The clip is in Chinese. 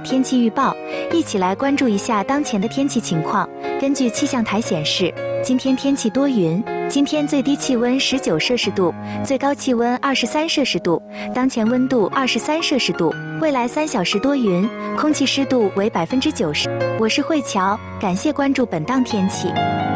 天气预报，一起来关注一下当前的天气情况。根据气象台显示，今天天气多云，今天最低气温19摄氏度，最高气温23摄氏度，当前温度23摄氏度。未来3小时多云，空气湿度为90%。我是慧乔，感谢关注本档天气。